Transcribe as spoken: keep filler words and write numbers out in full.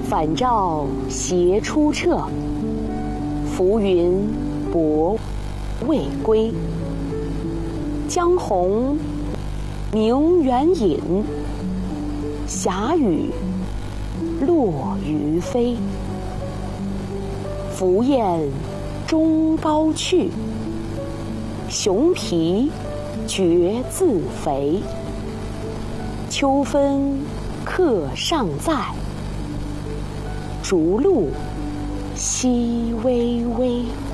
返照斜出彻，浮云薄未归。江红明远隐，霞雨落于飞。凫雁中高去，熊脾觉自肥。秋分客尚在，竹露淅微微。